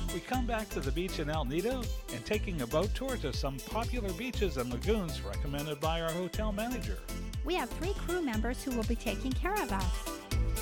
We come back to the beach in El Nido and taking a boat tour to some popular beaches and lagoons recommended by our hotel manager. We have 3 crew members who will be taking care of us.